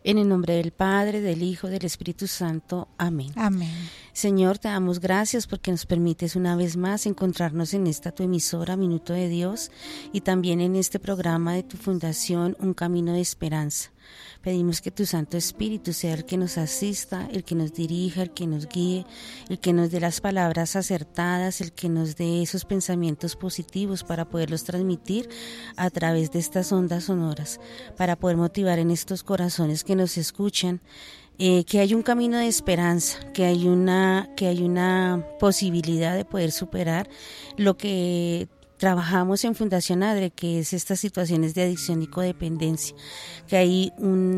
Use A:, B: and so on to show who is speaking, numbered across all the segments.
A: En el nombre del Padre, del Hijo, del Espíritu Santo. Amén.
B: Amén.
A: Señor, te damos gracias porque nos permites una vez más encontrarnos en esta tu emisora, Minuto de Dios, y también en este programa de tu fundación, Un Camino de Esperanza. Pedimos que tu Santo Espíritu sea el que nos asista, el que nos dirija, el que nos guíe, el que nos dé las palabras acertadas, el que nos dé esos pensamientos positivos para poderlos transmitir a través de estas ondas sonoras, para poder motivar en estos corazones que nos escuchan, que hay un camino de esperanza, que hay una posibilidad de poder superar lo que trabajamos en Fundación ADRE, que es estas situaciones de adicción y codependencia, que hay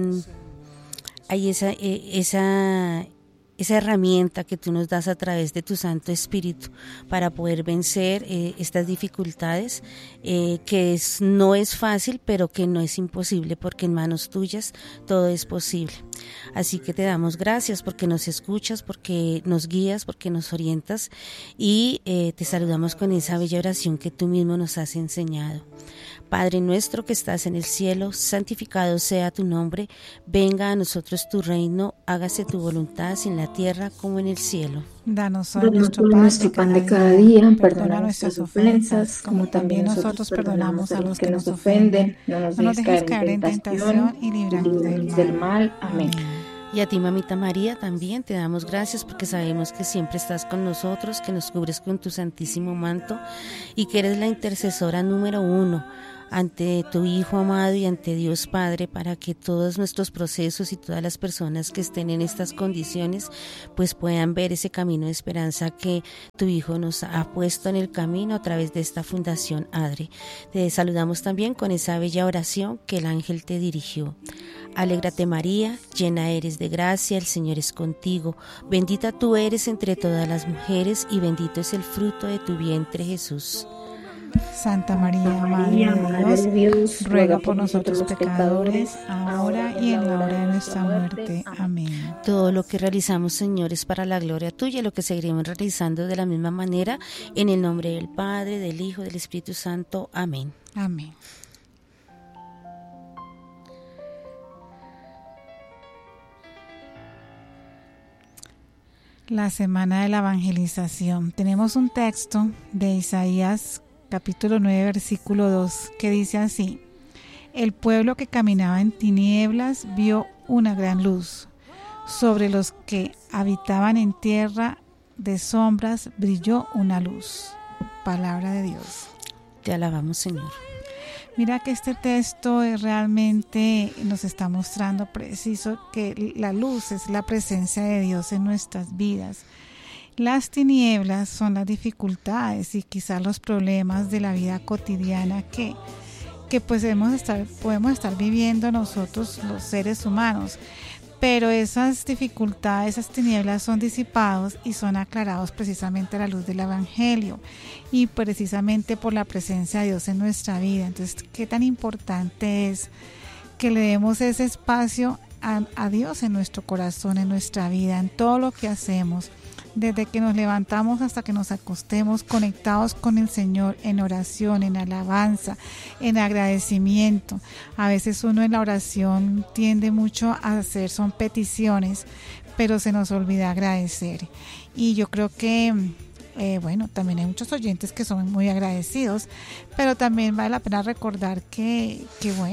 A: esa herramienta que tú nos das a través de tu Santo Espíritu para poder vencer estas dificultades, que no es fácil, pero que no es imposible, porque en manos tuyas todo es posible. Así que te damos gracias porque nos escuchas, porque nos guías, porque nos orientas, y te saludamos con esa bella oración que tú mismo nos has enseñado. Padre nuestro que estás en el cielo, santificado sea tu nombre, venga a nosotros tu reino, hágase tu voluntad así en la tierra como en el cielo.
B: Danos hoy nuestro pan de cada día, perdona nuestras ofensas, como también nosotros perdonamos a los que nos ofenden. No nos dejes caer en tentación y líbranos del mal. Amén.
A: Y a ti, mamita María, también te damos gracias porque sabemos que siempre estás con nosotros, que nos cubres con tu santísimo manto y que eres la intercesora número 1 ante tu Hijo amado y ante Dios Padre, para que todos nuestros procesos y todas las personas que estén en estas condiciones pues puedan ver ese camino de esperanza que tu Hijo nos ha puesto en el camino a través de esta Fundación ADRE. Te saludamos también con esa bella oración que el ángel te dirigió. Alégrate María, llena eres de gracia, el Señor es contigo, bendita tú eres entre todas las mujeres y bendito es el fruto de tu vientre Jesús.
B: Santa María, Madre de Dios, ruega por nosotros pecadores, ahora y en la hora de nuestra muerte. Amén.
A: Todo lo que realizamos, Señor, es para la gloria tuya, lo que seguiremos realizando de la misma manera, en el nombre del Padre, del Hijo, del Espíritu Santo. Amén.
B: Amén. La semana de la evangelización. Tenemos un texto de Isaías capítulo 9 versículo 2 que dice así: el pueblo que caminaba en tinieblas vio una gran luz, sobre los que habitaban en tierra de sombras brilló una luz. Palabra de Dios.
A: Te alabamos, Señor.
B: Mira que este texto realmente nos está mostrando preciso que la luz es la presencia de Dios en nuestras vidas. Las tinieblas son las dificultades y quizás los problemas de la vida cotidiana que pues podemos estar viviendo nosotros los seres humanos. Pero esas dificultades, esas tinieblas son disipados y son aclarados precisamente a la luz del Evangelio y precisamente por la presencia de Dios en nuestra vida. Entonces, qué tan importante es que le demos ese espacio a Dios en nuestro corazón, en nuestra vida, en todo lo que hacemos. Desde que nos levantamos hasta que nos acostemos, conectados con el Señor en oración, en alabanza, en agradecimiento. A veces uno en la oración tiende mucho a hacer, son peticiones, pero se nos olvida agradecer. Y yo creo que, también hay muchos oyentes que son muy agradecidos, pero también vale la pena recordar que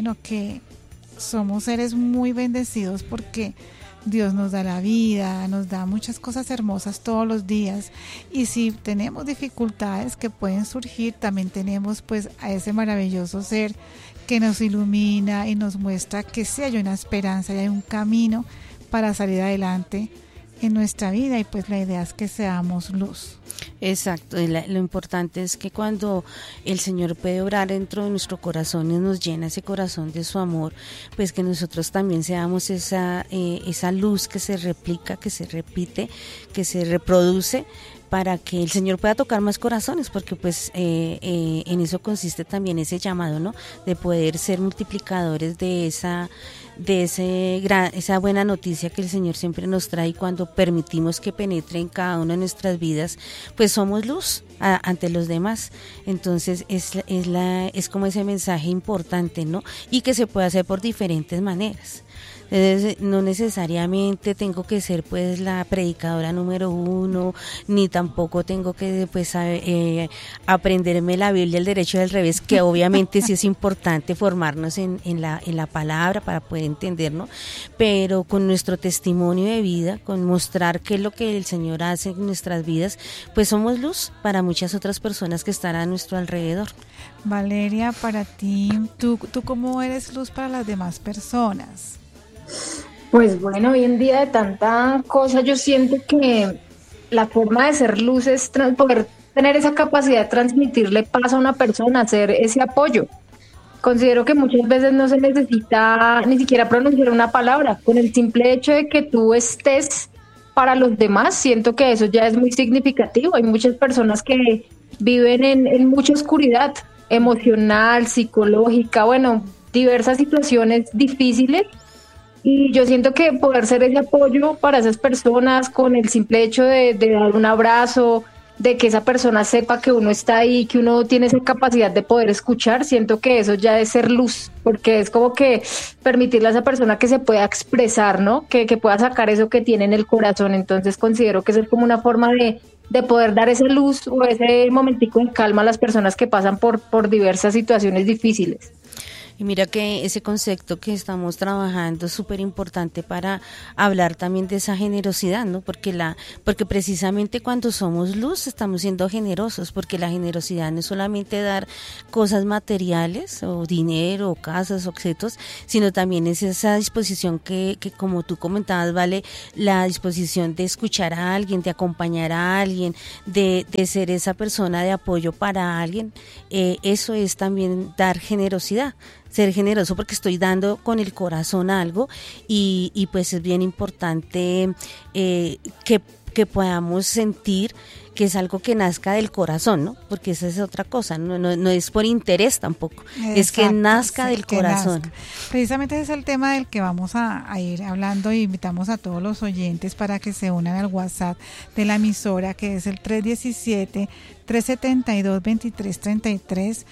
B: somos seres muy bendecidos porque Dios nos da la vida, nos da muchas cosas hermosas todos los días, y si tenemos dificultades que pueden surgir, también tenemos pues a ese maravilloso ser que nos ilumina y nos muestra que sí hay una esperanza y hay un camino para salir adelante en nuestra vida, y pues la idea es que seamos luz.
A: Exacto, lo importante es que cuando el Señor puede obrar dentro de nuestro corazón y nos llena ese corazón de su amor, pues que nosotros también seamos esa luz que se replica, que se repite, que se reproduce, para que el Señor pueda tocar más corazones, porque pues en eso consiste también ese llamado, ¿no? De poder ser multiplicadores de esa buena noticia que el Señor siempre nos trae, y cuando permitimos que penetre en cada una de nuestras vidas, pues somos luz ante los demás. Entonces es como ese mensaje importante, ¿no? Y que se puede hacer por diferentes maneras. Entonces, no necesariamente tengo que ser pues la predicadora número 1, ni tampoco tengo que pues aprenderme la Biblia al derecho y al revés, que obviamente sí es importante formarnos en la palabra para poder entendernos, pero con nuestro testimonio de vida, con mostrar qué es lo que el Señor hace en nuestras vidas, pues somos luz para muchas otras personas que están a nuestro alrededor.
B: Valeria, para ti, ¿tú cómo eres luz para las demás personas?
C: Pues bueno, hoy en día de tanta cosa, yo siento que la forma de ser luz es poder tener esa capacidad de transmitirle paz a una persona, hacer ese apoyo. Considero que muchas veces no se necesita ni siquiera pronunciar una palabra. Con el simple hecho de que tú estés para los demás, siento que eso ya es muy significativo. Hay muchas personas que viven en mucha oscuridad emocional, psicológica, bueno, diversas situaciones difíciles. Y yo siento que poder ser ese apoyo para esas personas con el simple hecho de dar un abrazo, de que esa persona sepa que uno está ahí, que uno tiene esa capacidad de poder escuchar, siento que eso ya es ser luz, porque es como que permitirle a esa persona que se pueda expresar, ¿no? Que pueda sacar eso que tiene en el corazón. Entonces considero que eso es como una forma de poder dar esa luz o ese momentico de calma a las personas que pasan por diversas situaciones difíciles.
A: Y mira que ese concepto que estamos trabajando es súper importante para hablar también de esa generosidad, ¿no? Porque precisamente cuando somos luz estamos siendo generosos, porque la generosidad no es solamente dar cosas materiales o dinero o casas o objetos, sino también es esa disposición que como tú comentabas, Vale, la disposición de escuchar a alguien, de acompañar a alguien, de ser esa persona de apoyo para alguien. Eso es también dar generosidad. Ser generoso porque estoy dando con el corazón algo y pues es bien importante que podamos sentir que es algo que nazca del corazón, ¿no? Porque esa es otra cosa, no es por interés tampoco, exacto, es que nazca del corazón. Nazca.
B: Precisamente ese es el tema del que vamos a ir hablando y invitamos a todos los oyentes para que se unan al WhatsApp de la emisora, que es el 317-372-2333,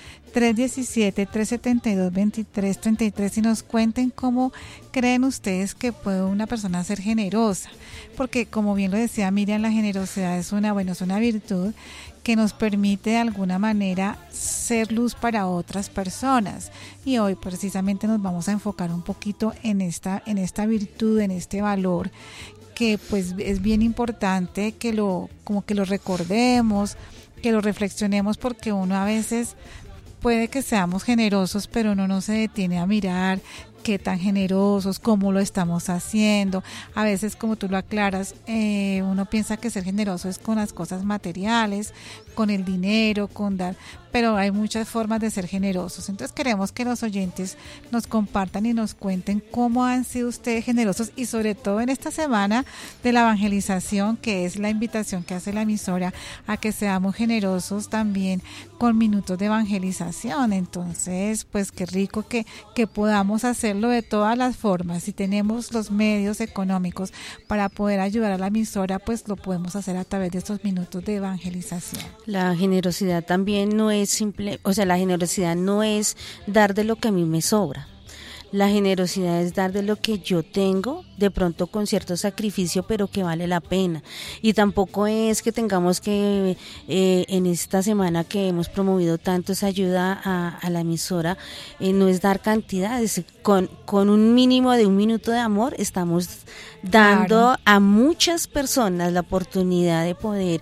B: 317-372-2333, y nos cuenten cómo creen ustedes que puede una persona ser generosa, porque como bien lo decía Miriam, la generosidad es una virtud que nos permite de alguna manera ser luz para otras personas, y hoy precisamente nos vamos a enfocar un poquito en esta virtud, en este valor que pues es bien importante que lo recordemos, que lo reflexionemos, porque uno a veces puede que seamos generosos, pero uno no se detiene a mirar qué tan generosos, cómo lo estamos haciendo. A veces, como tú lo aclaras, uno piensa que ser generoso es con las cosas materiales, con el dinero, con dar, pero hay muchas formas de ser generosos. Entonces queremos que los oyentes nos compartan y nos cuenten cómo han sido ustedes generosos, y sobre todo en esta semana de la evangelización, que es la invitación que hace la emisora a que seamos generosos también con minutos de evangelización. Entonces, pues qué rico que podamos hacerlo de todas las formas. Si tenemos los medios económicos para poder ayudar a la emisora, pues lo podemos hacer a través de estos minutos de evangelización.
A: La generosidad también no es simple, la generosidad no es dar de lo que a mí me sobra. La generosidad es dar de lo que yo tengo, de pronto con cierto sacrificio, pero que vale la pena. Y tampoco es que tengamos que, en esta semana que hemos promovido tanto esa ayuda a la emisora, no es dar cantidades. Con un mínimo de 1 minuto de amor estamos dando a muchas personas la oportunidad de poder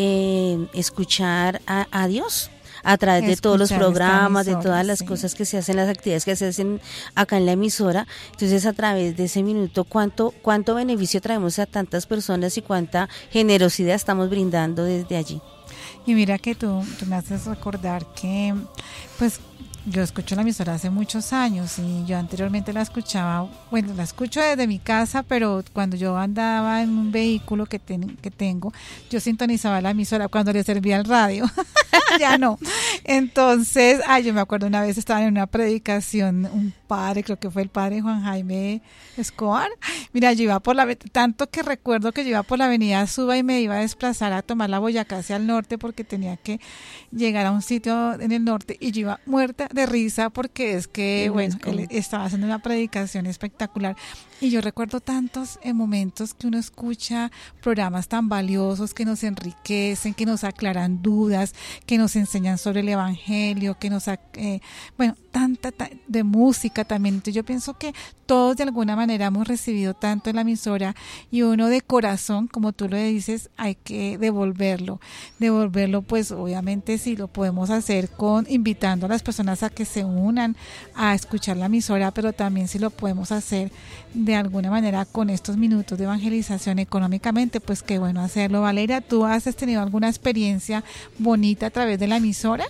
A: escuchar a Dios a través de todos los programas, de todas las cosas que se hacen, las actividades que se hacen acá en la emisora. Entonces, a través de ese minuto, cuánto beneficio traemos a tantas personas y cuánta generosidad estamos brindando desde allí.
B: Y mira que tú me haces recordar que, pues, yo escucho la emisora hace muchos años, y yo anteriormente la escuchaba, la escucho desde mi casa, pero cuando yo andaba en un vehículo que tengo, yo sintonizaba la emisora cuando le servía el radio. Ya no. Entonces, yo me acuerdo una vez estaba en una predicación, un padre, creo que fue el padre Juan Jaime Escobar. Mira, yo iba tanto que recuerdo que yo iba por la avenida Suba y me iba a desplazar a tomar la Boyacá hacia el norte, porque tenía que llegar a un sitio en el norte y yo iba muerta de risa porque es que, bueno, él estaba haciendo una predicación espectacular. Y yo recuerdo tantos momentos que uno escucha programas tan valiosos que nos enriquecen, que nos aclaran dudas, que nos enseñan sobre el evangelio, que nos, tanta de música también. Entonces yo pienso que todos de alguna manera hemos recibido tanto en la emisora y uno de corazón, como tú lo dices, hay que devolverlo, pues obviamente sí lo podemos hacer invitando a las personas a que se unan a escuchar la emisora, pero también sí lo podemos hacer de alguna manera con estos minutos de evangelización económicamente, pues qué bueno hacerlo. Valeria, ¿tú has tenido alguna experiencia bonita a través de la emisora?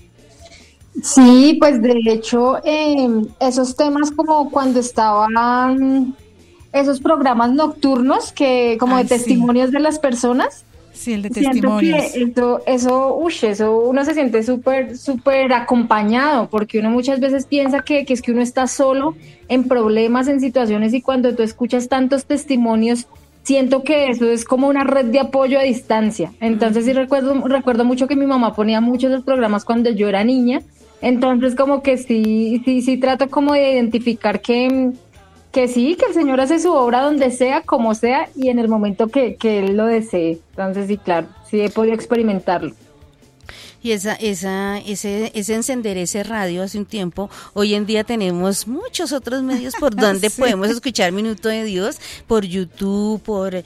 C: Sí, pues de hecho, esos temas como cuando estaban esos programas nocturnos que como de testimonios de las personas.
B: Sí, el de testimonios.
C: Siento que eso uno se siente súper acompañado, porque uno muchas veces piensa que es que uno está solo en problemas, en situaciones, y cuando tú escuchas tantos testimonios, siento que eso es como una red de apoyo a distancia. Entonces sí recuerdo mucho que mi mamá ponía muchos de los programas cuando yo era niña, entonces como que sí trato como de identificar que sí, que el Señor hace su obra donde sea, como sea, y en el momento que Él lo desee. Entonces, sí, claro, sí he podido experimentarlo.
A: Y ese encender ese radio hace un tiempo, hoy en día tenemos muchos otros medios por donde sí. Podemos escuchar Minuto de Dios, por YouTube, por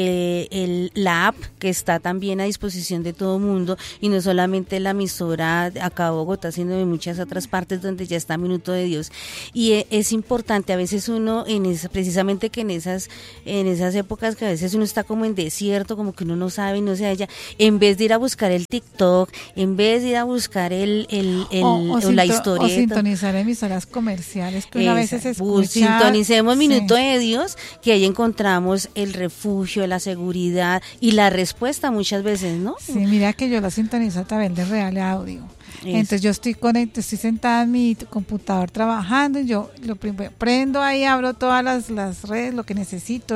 A: la app que está también a disposición de todo mundo, y no solamente la emisora acá de Bogotá, sino de muchas otras partes donde ya está Minuto de Dios. Y es importante, a veces uno, precisamente que en esas épocas que a veces uno está como en desierto, como que uno no sabe, no se halla, en vez de ir a buscar el TikTok, en vez de ir a buscar la historia.
B: O sintonizar emisoras comerciales que una vez se escucha.
A: Sintonicemos Minuto de Dios, que ahí encontramos el refugio, la seguridad y la respuesta muchas veces, ¿no?
B: Sí, mira que yo la sintonizo a través de Real Audio. Entonces yo estoy sentada en mi computador trabajando y yo lo primero, prendo ahí, abro todas las redes, lo que necesito,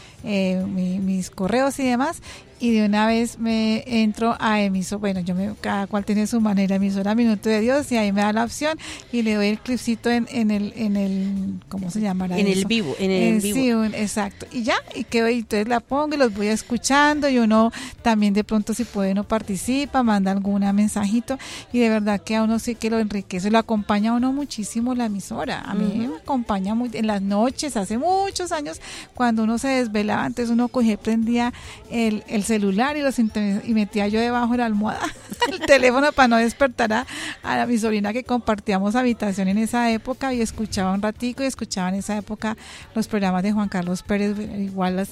B: mis correos y demás, y de una vez me entro a emisora. Bueno, cada cual tiene su manera, emisora Minuto de Dios, y ahí me da la opción y le doy el clipcito en el ¿cómo se llamará?
A: En el vivo,
B: Sí, exacto. Y ya, y entonces la pongo y los voy escuchando, y uno también de pronto, si puede, uno participa, manda algún mensajito, y de verdad que a uno sí que lo enriquece, lo acompaña a uno muchísimo la emisora. A mí me acompaña muy en las noches, hace muchos años, cuando uno se desvelaba, antes uno prendía el celular y metía yo debajo de la almohada el teléfono para no despertar a mi sobrina, que compartíamos habitación en esa época, y escuchaba un ratico, y escuchaba en esa época los programas de Juan Carlos Pérez, igual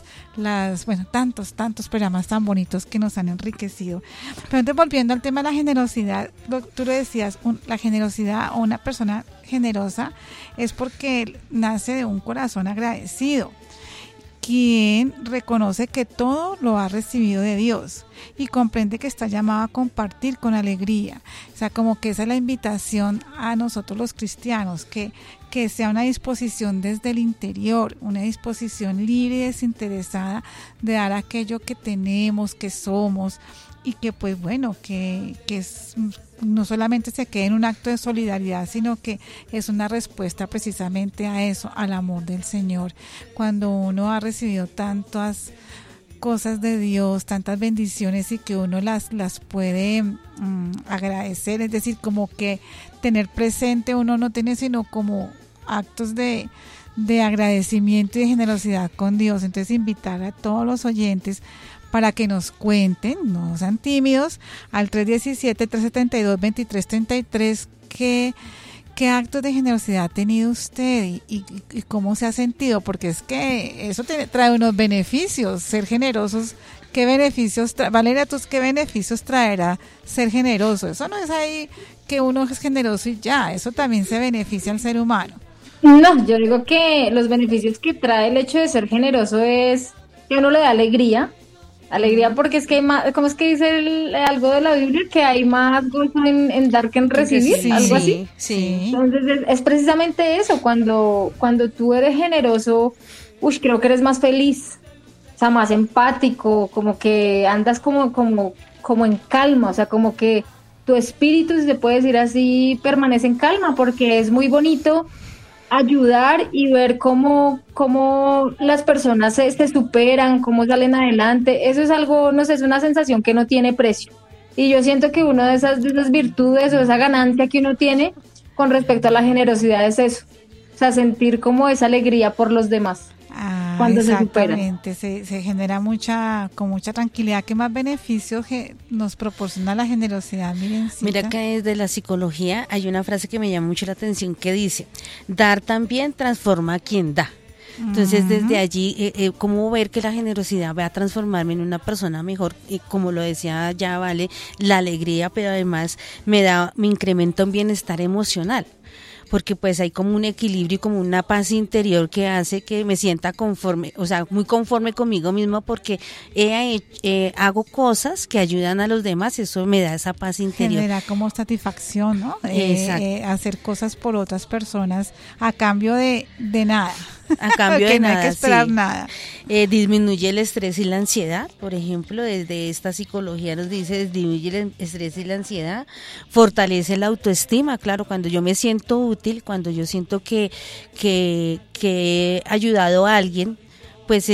B: tantos programas tan bonitos que nos han enriquecido. Pero entonces, volviendo al tema de la generosidad, tú lo decías, la generosidad, o una persona generosa es porque nace de un corazón agradecido, quien reconoce que todo lo ha recibido de Dios y comprende que está llamado a compartir con alegría. O sea, como que esa es la invitación a nosotros los cristianos, que sea una disposición desde el interior, una disposición libre y desinteresada de dar aquello que tenemos, que somos, y que pues bueno, que no solamente se quede en un acto de solidaridad, sino que es una respuesta precisamente a eso, al amor del Señor. Cuando uno ha recibido tantas cosas de Dios, tantas bendiciones, y que uno las puede agradecer, es decir, como que tener presente, uno no tiene sino como actos de agradecimiento y de generosidad con Dios. Entonces, invitar a todos los oyentes para que nos cuenten, no sean tímidos, al 317-372-2333, qué actos de generosidad ha tenido usted y cómo se ha sentido, porque es que eso trae unos beneficios, ser generosos. ¿Qué beneficios Valeria, qué beneficios traerá ser generoso? Eso no es ahí que uno es generoso y ya, eso también se beneficia al ser humano.
C: No, yo digo que los beneficios que trae el hecho de ser generoso es que uno le da alegría, porque es que hay más, ¿cómo es que dice algo de la Biblia? Que hay más gozo en dar que en recibir, sí, algo así.
A: Sí.
C: Entonces es precisamente eso, cuando tú eres generoso, creo que eres más feliz, o sea, más empático, como que andas como como en calma, o sea, como que tu espíritu, si se puede decir así, permanece en calma, porque es muy bonito ayudar y ver cómo las personas se superan, cómo salen adelante. Eso es algo, no sé, es una sensación que no tiene precio. Y yo siento que una de esas virtudes o esa ganancia que uno tiene con respecto a la generosidad es eso. O sea, sentir como esa alegría por los demás. Cuando
B: exactamente, se genera con mucha tranquilidad. ¿Qué más beneficios nos proporciona la generosidad, Mirencita?
A: Mira que desde la psicología hay una frase que me llama mucho la atención que dice, dar también transforma a quien da. Entonces desde allí, cómo ver que la generosidad va a transformarme en una persona mejor, como lo decía ya Vale, la alegría, pero además me incrementa un bienestar emocional, porque pues hay como un equilibrio y como una paz interior que hace que me sienta conforme, o sea, muy conforme conmigo mismo, porque hago cosas que ayudan a los demás, eso me da esa paz interior.
B: Genera como satisfacción, ¿no? Hacer cosas por otras personas a cambio de nada.
A: A cambio de nada,
B: no hay que esperar nada.
A: Disminuye el estrés y la ansiedad, por ejemplo, desde esta psicología nos dice, disminuye el estrés y la ansiedad, fortalece la autoestima, claro, cuando yo me siento útil, cuando yo siento que he ayudado a alguien, pues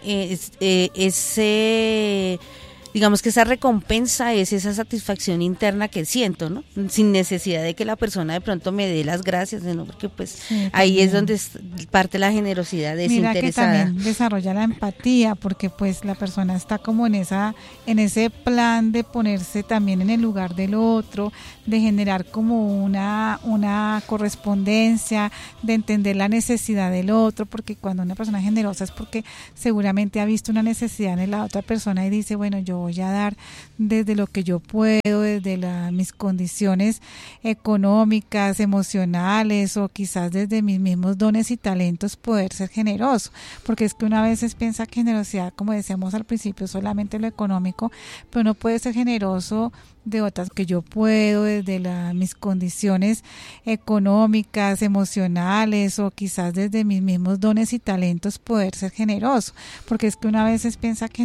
A: digamos que esa recompensa es esa satisfacción interna que siento, ¿no? Sin necesidad de que la persona de pronto me dé las gracias, ¿no? Porque pues sí, ahí es donde parte la generosidad desinteresada.
B: Mira que también desarrolla la empatía, porque pues la persona está como en ese plan de ponerse también en el lugar del otro, de generar como una correspondencia, de entender la necesidad del otro, porque cuando una persona es generosa es porque seguramente ha visto una necesidad en la otra persona y dice, bueno, yo voy a dar desde lo que yo puedo, desde mis condiciones económicas, emocionales o quizás desde mis mismos dones y talentos poder ser generoso, porque es que una vez piensa que generosidad, como decíamos al principio, solamente lo económico, pero no puede ser generoso de otras que yo puedo desde mis condiciones económicas, emocionales o quizás desde mis mismos dones y talentos poder ser generoso, porque es que una vez piensa que